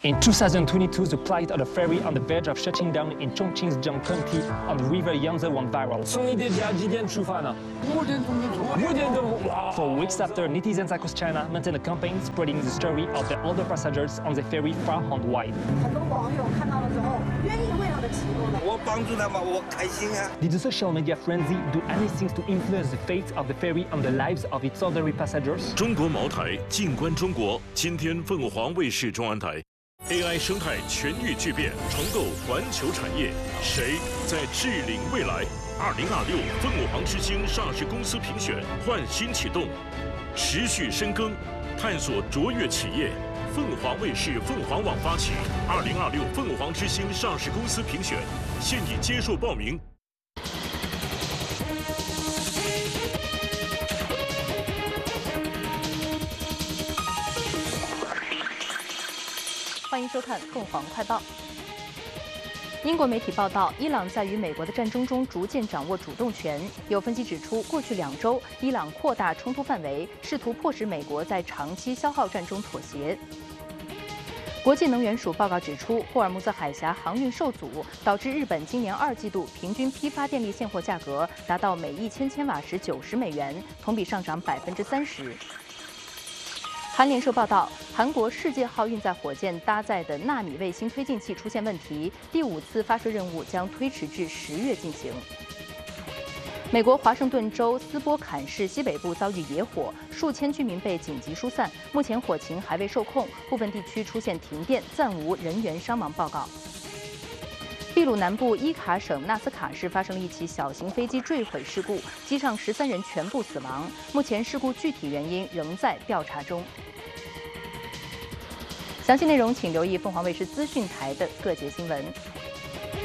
In 2022, the plight of the ferry on the verge of shutting down in Chongqing's Jiang County on the river Yangtze went viral. 从你的家几点出发呢？5点钟就出发。5点钟，哇 For weeks after, netizens across China maintained a campaign spreading the story of the older passengers on the ferry far and wide. 很多网友看到了之后，愿意为他们祈祷的。 我帮助他们，我开心啊。 Did the social media frenzy do anything to influence the fate of the ferry and the lives of its ordinary passengers? 中国茅台，静观中国。今天凤凰卫视中安台。 AI 生态全域巨变，重构环球产业，谁在治领未来？2026凤凰之星上市公司评选焕新启动，持续深耕，探索卓越企业。凤凰卫视凤凰网发起2026凤凰之星上市公司评选，现已接受报名。 欢迎收看《凤凰快报》。英国媒体报道，伊朗在与美国的战争中逐渐掌握主动权。有分析指出，过去2周，伊朗扩大冲突范围，试图迫使美国在长期消耗战中妥协。国际能源署报告指出，霍尔木兹海峡航运受阻，导致日本今年2季度平均批发电力现货价格达到每1000千瓦时90美元，同比上涨30%。 韩联社报道，韩国世界号运载火箭搭载的纳米卫星推进器出现问题，第5次发射任务将推迟至10月进行。美国华盛顿州斯波坎市西北部遭遇野火，数千居民被紧急疏散，目前火情还未受控，部分地区出现停电，暂无人员伤亡报告。 秘鲁南部伊卡省纳斯卡市发生了一起小型飞机坠毁事故，机上13人全部死亡。目前事故具体原因仍在调查中。详细内容请留意凤凰卫视资讯台的各节新闻。